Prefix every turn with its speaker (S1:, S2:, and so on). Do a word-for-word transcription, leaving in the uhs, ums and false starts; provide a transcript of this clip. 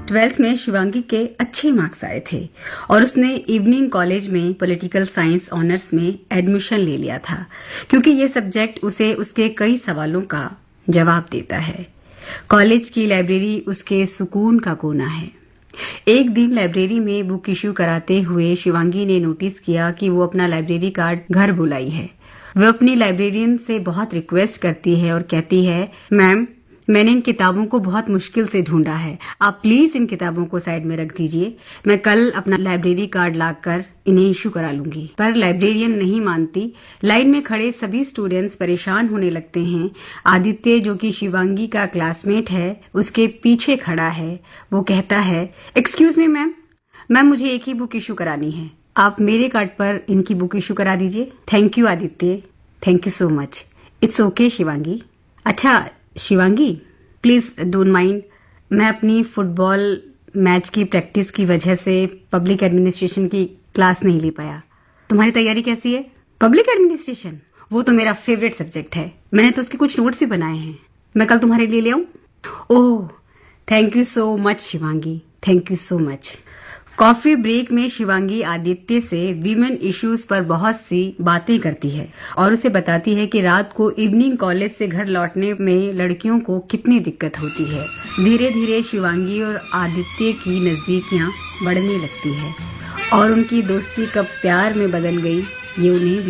S1: Twelfth में शिवांगी के अच्छे मार्क्स आए थे और उसने इवनिंग कॉलेज में पॉलिटिकल साइंस ऑनर्स में एडमिशन ले लिया था, क्योंकि ये सब्जेक्ट उसे उसके कई सवालों का जवाब देता है। कॉलेज की लाइब्रेरी उसके सुकून का कोना है। एक दिन लाइब्रेरी में बुक इश्यू कराते हुए शिवांगी ने नोटिस किया कि वो अपना लाइब्रेरी कार्ड घर भुलाई है। वह अपनी लाइब्रेरियन से बहुत रिक्वेस्ट करती है और कहती है, मैम, मैंने इन किताबों को बहुत मुश्किल से ढूंढा है, आप प्लीज इन किताबों को साइड में रख दीजिए, मैं कल अपना लाइब्रेरी कार्ड लाकर इन्हें इश्यू करा लूंगी। पर लाइब्रेरियन नहीं मानती। लाइन में खड़े सभी स्टूडेंट्स परेशान होने लगते हैं। आदित्य, जो कि शिवांगी का क्लासमेट है, उसके पीछे खड़ा है। वो कहता है, एक्सक्यूज मी मैम, मैम मुझे एक ही बुक इश्यू करानी है, आप मेरे कार्ड पर इनकी बुक इश्यू करा दीजिए। Thank you Aditya, thank you so much. It's okay Shivangi. अच्छा शिवांगी, प्लीज डोंट माइंड, मैं अपनी फुटबॉल मैच की प्रैक्टिस की वजह से पब्लिक एडमिनिस्ट्रेशन की क्लास नहीं ले पाया। तुम्हारी तैयारी कैसी है? पब्लिक एडमिनिस्ट्रेशन, वो तो मेरा फेवरेट सब्जेक्ट है, मैंने तो उसके कुछ नोट्स भी बनाए हैं, मैं कल तुम्हारे लिए ले आऊं? Oh thank you so much Shivangi, thank you so much. Coffee break में शिवांगी आदित्य से वीमेन इश्यूज पर बहुत सी बातें करती है और उसे बताती है कि रात को इवनिंग कॉलेज से घर लौटने में लड़कियों को कितनी दिक्कत होती है। धीरे धीरे शिवांगी और आदित्य की नजदीकियां बढ़ने लगती है और उनकी दोस्ती कब प्यार में बदल गई, ये उन्हें